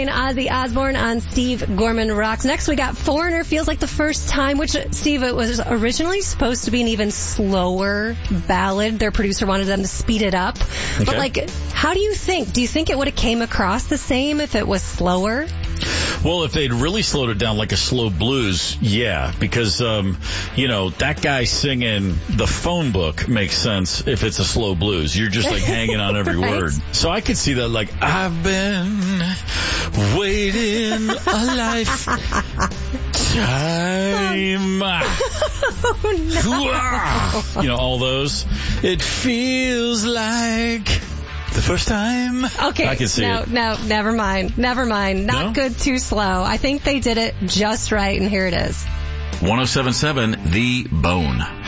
Ozzy Osbourne on Steve Gorman Rocks. Next, we got Foreigner, Feels Like the First Time, which, Steve, it was originally supposed to be an even slower ballad. Their producer wanted them to speed it up. Okay. But, like, how do you think? Do you think it would have came across the same if it was slower? Well, if they'd really slowed it down like a slow blues, yeah, because, that guy singing the phone book makes sense if it's a slow blues. You're just like hanging on every right. word. So I could see that, like, I've been waiting a lifetime. Oh, no. All those. It feels like the first time. Okay. I can see it. No, never mind. Not good, too slow. I think they did it just right, and here it is. 107.7 The Bone.